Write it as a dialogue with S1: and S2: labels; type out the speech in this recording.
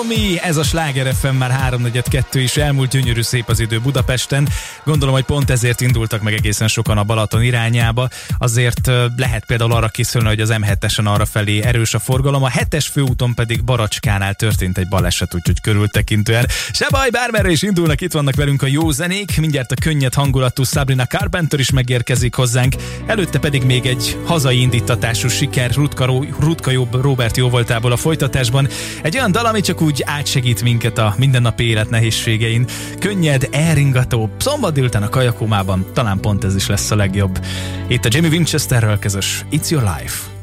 S1: Ez a Sláger FM már 3-4-2 is elmúlt, gyönyörű szép az idő Budapesten. Gondolom, hogy pont ezért indultak meg egészen sokan a Balaton irányába. Azért lehet például arra készülni, hogy az M7-esen arra felé erős a forgalom. A 7-es főúton pedig Baracskánál történt egy baleset, úgyhogy körültekintően. Se baj, bármerre is indulnak, itt vannak velünk a jó zenék. Mindjárt a könnyed hangulatú Sabrina Carpenter is megérkezik hozzánk. Előtte pedig még egy hazai indítatású siker Rutka Róbert jóvoltából a folytatásban. Egy olyan dal, ami csak úgy átsegít minket a mindennapi élet nehézségein. Könnyed, elringató, szombat délután a kajakómában talán pont ez is lesz a legjobb. Itt a Jamie Winchesterrel közös It's Your Life.